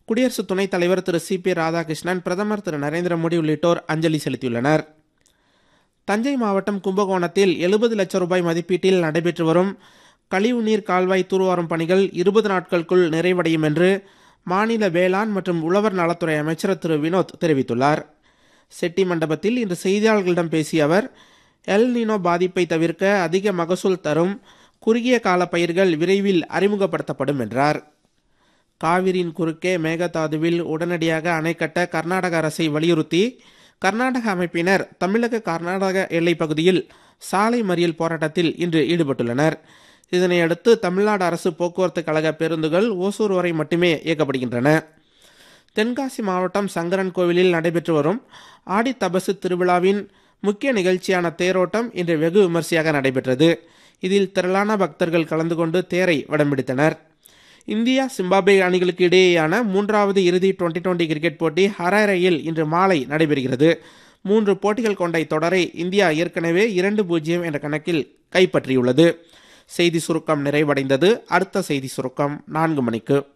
குடியரசு துணைத் தலைவர் திரு CP ராதாகிருஷ்ணன், பிரதமர் திரு நரேந்திர மோடி உள்ளிட்டோர் அஞ்சலி செலுத்தியுள்ளனர். தஞ்சை மாவட்டம் கும்பகோணத்தில் 70 லட்சம் ரூபாய் மதிப்பீட்டில் நடைபெற்று வரும் கழிவுநீர் கால்வாய் தூர்வாரும் பணிகள் 20 நாட்களுக்குள் நிறைவடையும் என்று மாநில வேளாண் மற்றும் உழவர் நலத்துறை அமைச்சர் திரு வினோத் தெரிவித்துள்ளார். செட்டி மண்டபத்தில் இன்று செய்தியாளர்களிடம் பேசிய அவர், எல் நீனோ பாதிப்பை தவிர்க்க அதிக மகசூல் தரும் குறுகிய கால பயிர்கள் விரைவில் அறிமுகப்படுத்தப்படும் என்றார். காவிரியின் குறுக்கே மேகதாதுவில் உடனடியாக அணை கட்ட கர்நாடக அரசை வலியுறுத்தி கர்நாடக அமைப்பினர் தமிழக கர்நாடக எல்லைப் பகுதியில் சாலை மறியல் போராட்டத்தில் இன்று ஈடுபட்டுள்ளனர். இதனையடுத்து தமிழ்நாடு அரசு போக்குவரத்து கழக பேருந்துகள் ஓசூர் வரை மட்டுமே இயக்கப்படுகின்றன. தென்காசி மாவட்டம் சங்கரன் கோவிலில் நடைபெற்று வரும் ஆடி தபசு திருவிழாவின் முக்கிய நிகழ்ச்சியான தேரோட்டம் இன்று வெகு விமர்சையாக நடைபெற்றது. இதில் திரளான பக்தர்கள் கலந்து கொண்டு தேரை வடம்பிடித்தனர். இந்தியா சிம்பாப்வே அணிகளுக்கு இடையேயான 3வது இறுதி டுவெண்டி கிரிக்கெட் போட்டி ஹராரேயில் இன்று மாலை நடைபெறுகிறது. 3 போட்டிகள் கொண்ட இத்தொடரை இந்தியா ஏற்கனவே 2-0 என்ற கணக்கில் கைப்பற்றியுள்ளது. செய்தி சுருக்கம் நிறைவடைந்தது. அடுத்த செய்தி சுருக்கம் 4 மணிக்கு.